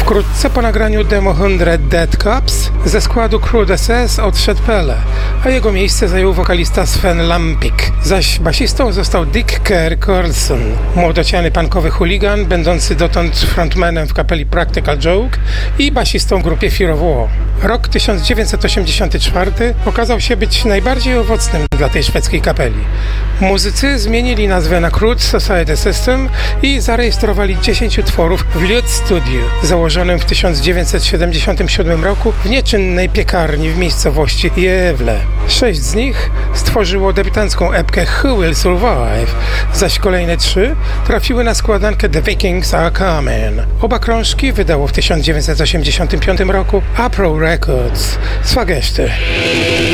Wkrótce po nagraniu demo 100 Dead Cops ze składu Crude SS odszedł Pele, a jego miejsce zajął wokalista Sven Lampik, zaś basistą został Dick Kerr Carlson, młodociany punkowy chuligan, będący dotąd frontmanem w kapeli Practical Joke i basistą w grupie Fear of War. Rok 1984 okazał się być najbardziej owocnym dla tej szwedzkiej kapeli. Muzycy zmienili nazwę na Crude Society System i zarejestrowali 10 tworów w Lute Studio, założonym w 1977 roku w nieczynnej piekarni w miejscowości Gävle. 6 z nich stworzyło debiutancką epkę Who Will Survive, zaś kolejne 3 trafiły na składankę The Vikings Are Coming. Oba krążki wydało w 1985 roku Apro Records z Fagerste.